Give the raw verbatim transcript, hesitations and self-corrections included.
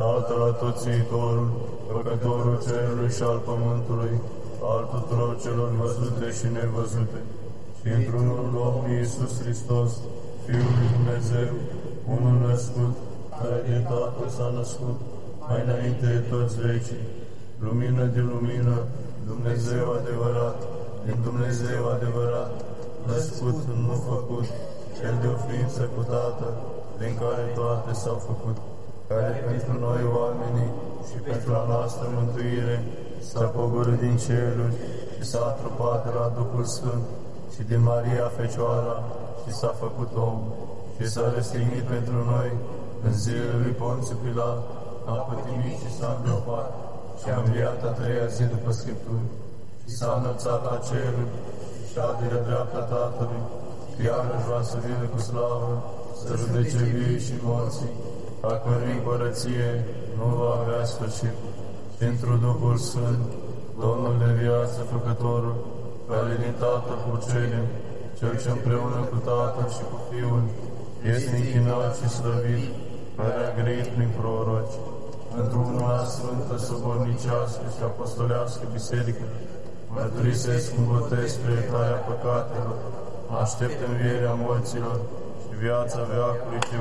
Tatăl Atotțiitorul, Făcătorul cerului și al pământului, al tuturor celor văzute și nevăzute, și într-unul Domnul Iisus Hristos, Fiul lui Dumnezeu, unul născut, care de Tatăl s-a născut, mai înainte de toți vecii, lumină de lumină, Dumnezeu adevărat, din Dumnezeu adevărat, născut, nu făcut, cel de o ființă cu Tatăl, din care toate s-au făcut, care pentru noi oamenii și pentru a noastră mântuire s-a pogorât din ceruri și s-a trupat de la Duhul Sfânt și din Maria Fecioara și s-a făcut om și s-a răstignit pentru noi în zilele lui Ponțiu Pilat, a pătimit și s-a îngropat și a înviat a treia zi după Scripturi și s-a înălțat la ceruri și a de dreapta Tatălui și iarăși va să vină cu slavă să judece vii și morții, a cărui împărăție nu va avea sfârșit. Și într-un Duhul Sfânt, Domnul de viață, Făcătorul, care din Tatăl procede, Cel ce împreună cu Tatăl și cu Fiul este închinat și slăvit, care a grăit prin proroci, într-una sfântă, sobornicească și apostolească biserică, mărturisesc un botez spre iertarea păcatelor, aștept învierea morților și viața veacului ce